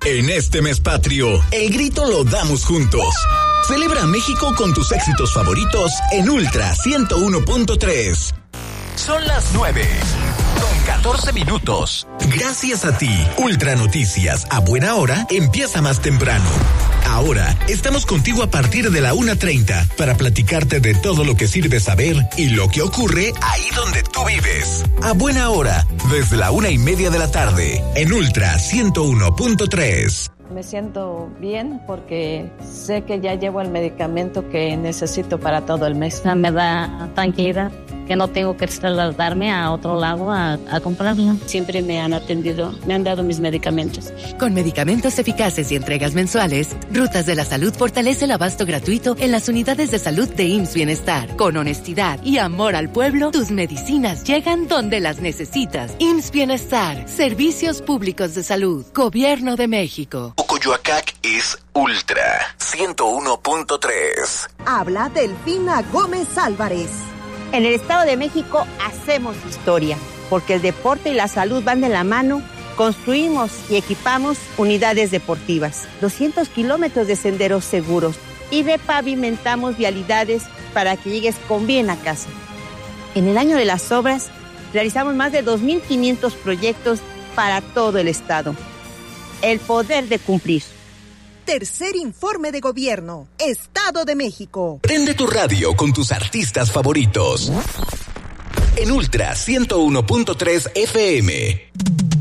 En este mes patrio, el grito lo damos juntos. Celebra México con tus éxitos favoritos en Ultra 101.3. Son las 9:14 minutos. Gracias a ti, Ultra Noticias a buena hora empieza más temprano. Ahora estamos contigo a partir de la 1:30 para platicarte de todo lo que sirve saber y lo que ocurre ahí donde tú vives. A buena hora, desde la 1:30 de la tarde, en Ultra 101.3. Me siento bien porque sé que ya llevo el medicamento que necesito para todo el mes. Me da tranquilidad que no tengo que trasladarme a otro lado a comprarlo. Siempre me han atendido, me han dado mis medicamentos. Con medicamentos eficaces y entregas mensuales, Rutas de la Salud fortalece el abasto gratuito en las unidades de salud de IMSS Bienestar. Con honestidad y amor al pueblo, tus medicinas llegan donde las necesitas. IMSS Bienestar, Servicios Públicos de Salud, Gobierno de México. Coyoacac es Ultra 101.3. Habla Delfina Gómez Álvarez. En el Estado de México hacemos historia, porque el deporte y la salud van de la mano. Construimos y equipamos unidades deportivas, 200 kilómetros de senderos seguros y repavimentamos vialidades para que llegues con bien a casa. En el año de las obras, realizamos más de 2.500 proyectos para todo el Estado. El poder de cumplir. Tercer informe de gobierno, Estado de México. Prende tu radio con tus artistas favoritos. En Ultra 101.3 FM.